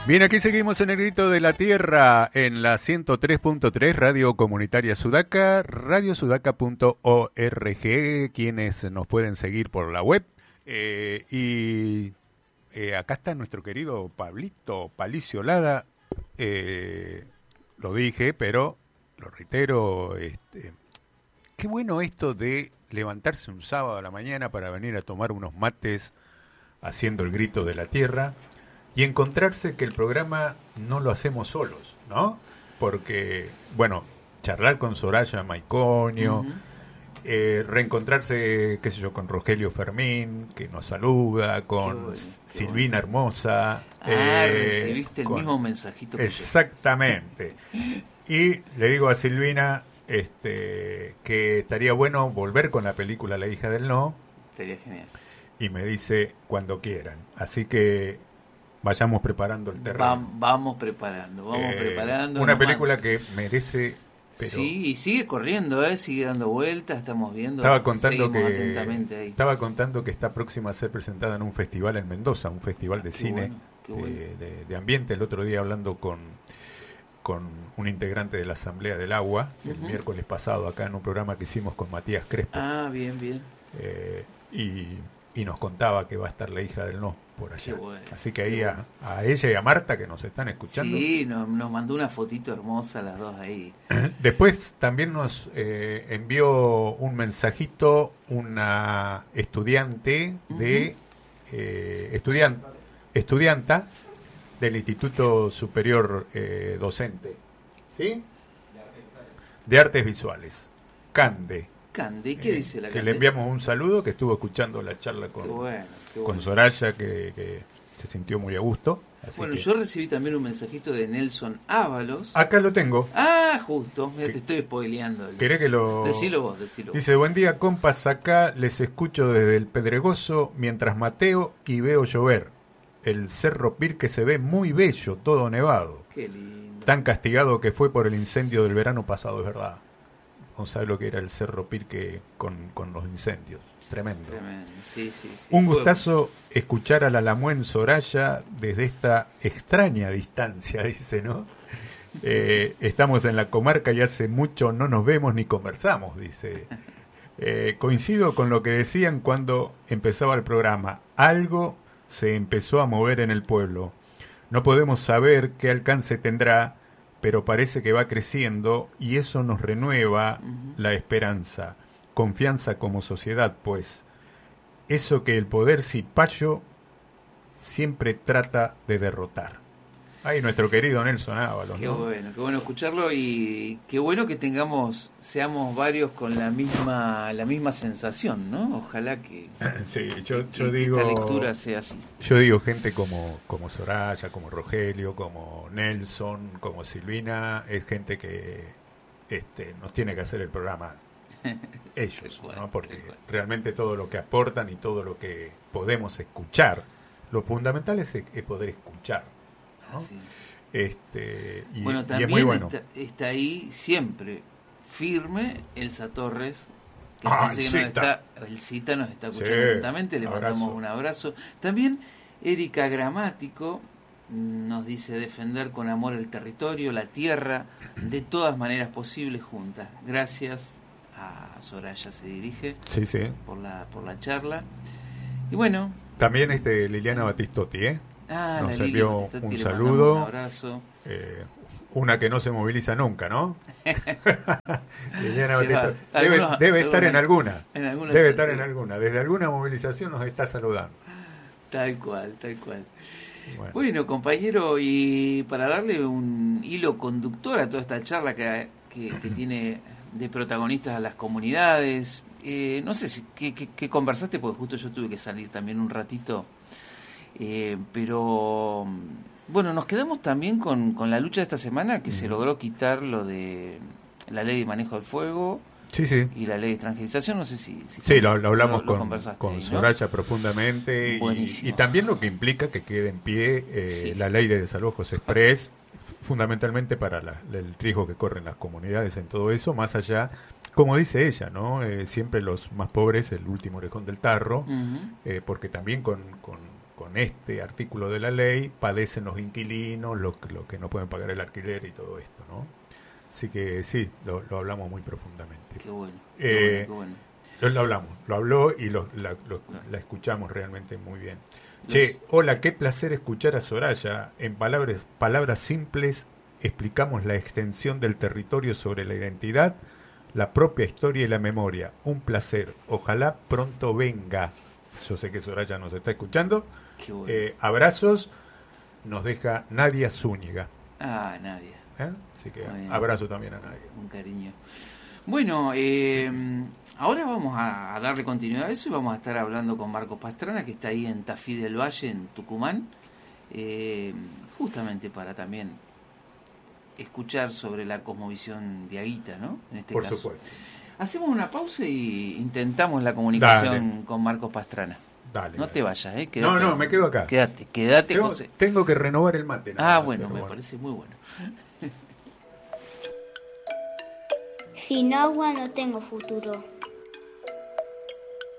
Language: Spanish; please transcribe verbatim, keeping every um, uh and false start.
Bien, aquí seguimos en el Grito de la Tierra, en la ciento tres punto tres, Radio Comunitaria Sudaca, radio sudaca punto org, quienes nos pueden seguir por la web. Eh, y eh, acá está nuestro querido Pablito Palicio Lada, eh, lo dije, pero lo reitero, este, qué bueno esto de levantarse un sábado a la mañana para venir a tomar unos mates haciendo el Grito de la Tierra. Y encontrarse que el programa no lo hacemos solos, ¿no? Porque, bueno, charlar con Soraya Maiconio, uh-huh. eh, reencontrarse, qué sé yo, con Rogelio Fermín, que nos saluda, con bueno, Silvina bueno. Hermosa. Ah, eh, recibiste el con... mismo mensajito que Exactamente. Yo. Y le digo a Silvina este, que estaría bueno volver con la película La hija del no. Sería genial. Y me dice, cuando quieran. Así que vayamos preparando el terreno. Va, vamos preparando, vamos eh, preparando. Una película man... que merece... Pero... Sí, y sigue corriendo, ¿eh? Sigue dando vueltas, estamos viendo. Estaba contando que atentamente ahí. Estaba contando que está próxima a ser presentada en un festival en Mendoza, un festival de qué cine, bueno, qué bueno. De, de, de ambiente. El otro día hablando con, con un integrante de la Asamblea del Agua, uh-huh. el miércoles pasado, acá en un programa que hicimos con Matías Crespo. Ah, bien, bien. Eh, y, y nos contaba que va a estar La hija del no por allá. Bueno, así que ahí a, a ella y a Marta que nos están escuchando. Sí, nos, nos mandó una fotito hermosa las dos ahí. Después también nos eh, envió un mensajito una estudiante de uh-huh. eh, estudian, estudianta del Instituto Superior eh, Docente, ¿sí? De Artes Visuales, Cande. Cande, ¿qué eh, dice la que Cande? Le enviamos un saludo, que estuvo escuchando la charla con, qué bueno, qué bueno. con Soraya, que, que se sintió muy a gusto. Así bueno, que... yo recibí también un mensajito de Nelson Ábalos. Acá lo tengo. Ah, justo, mira, te estoy spoileando. ¿Querés que lo...? Decilo vos, decilo vos. Dice, buen día, compas, acá les escucho desde el Pedregoso mientras mateo y veo llover. El Cerro Pirque se ve muy bello, todo nevado. Qué lindo. Tan castigado que fue por el incendio del verano pasado, es verdad. No sabe lo que era el Cerro Pirque con, con los incendios. Tremendo. Tremendo. Sí, sí, sí. Un gustazo escuchar a la Lamuen Soraya desde esta extraña distancia, dice, ¿no? Eh, estamos en la comarca y hace mucho no nos vemos ni conversamos, dice. Eh, coincido con lo que decían cuando empezaba el programa. Algo se empezó a mover en el pueblo. No podemos saber qué alcance tendrá, pero parece que va creciendo y eso nos renueva uh-huh. la esperanza, confianza como sociedad, pues eso que el poder cipayo siempre trata de derrotar. Ay, nuestro querido Nelson Ábalos. Qué ¿no? bueno, qué bueno escucharlo y qué bueno que tengamos, seamos varios con la misma, la misma sensación, ¿no? Ojalá que, sí, yo, que, yo que digo, esta lectura sea así. Yo digo gente como, como Soraya, como Rogelio, como Nelson, como Silvina, es gente que este, nos tiene que hacer el programa ellos, ¿no? Porque realmente todo lo que aportan y todo lo que podemos escuchar, lo fundamental es, es poder escuchar. ¿no? Así. Este, y, bueno, también y es muy bueno. Está, está ahí siempre firme Elsa Torres, que ah, parece que nos está, el Cita nos está escuchando sí, atentamente, le abrazo. Mandamos un abrazo. También Erika Gramático nos dice defender con amor el territorio, la tierra, de todas maneras posibles juntas. Gracias a Soraya se dirige sí, sí. por la por la charla. Y bueno, también este Liliana Batistotti, ¿eh? Ah, nos envió un saludo. Un abrazo. Eh, una que no se moviliza nunca, ¿no? Liliana Batistotti. Debe, algunos, debe estar en alguna. En alguna debe estar en alguna. Desde alguna movilización nos está saludando. Tal cual, tal cual. Bueno. bueno, compañero, y para darle un hilo conductor a toda esta charla que, que, que tiene de protagonistas a las comunidades, eh, no sé si qué, qué, qué conversaste, porque justo yo tuve que salir también un ratito, eh, pero bueno, nos quedamos también con, con la lucha de esta semana, que mm. se logró quitar lo de la ley de manejo del fuego. Sí, sí. Y la ley de extranjerización, no sé si... si sí, lo, lo hablamos lo, con, lo con ahí, Soraya ¿no? profundamente y, y también lo que implica que quede en pie eh, sí. la ley de desalojos express, fundamentalmente para la, el riesgo que corren las comunidades en todo eso, más allá, como dice ella, ¿no? Eh, siempre los más pobres, el último orejón del tarro, uh-huh. eh, porque también con, con, con este artículo de la ley padecen los inquilinos, los, los que no pueden pagar el alquiler y todo esto, ¿no? Así que sí, lo, lo hablamos muy profundamente. Qué bueno, qué eh, bueno, qué bueno. Lo, lo hablamos, lo habló y lo, la, lo, la escuchamos realmente muy bien. Los... Che, hola, qué placer escuchar a Soraya. En palabras, palabras simples explicamos la extensión del territorio sobre la identidad, la propia historia y la memoria. Un placer. Ojalá pronto venga. Yo sé que Soraya nos está escuchando. Qué bueno. Eh, abrazos. Nos deja Nadia Zúñiga. Ah, Nadia. ¿Eh? Así que abrazo también a Nadia. Un cariño. Bueno, eh, ahora vamos a, a darle continuidad a eso y vamos a estar hablando con Marcos Pastrana, que está ahí en Tafí del Valle, en Tucumán, eh, justamente para también escuchar sobre la cosmovisión diaguita, ¿no? En este Por caso. supuesto. Hacemos una pausa y intentamos la comunicación Dale. con Marcos Pastrana. Dale. No dale. te vayas, ¿eh? Quédate, no, no, me quedo acá. Quédate, quédate. Tengo, José. tengo que renovar el mate. Ah, más, bueno, me bueno. parece muy bueno. Sin agua no tengo futuro.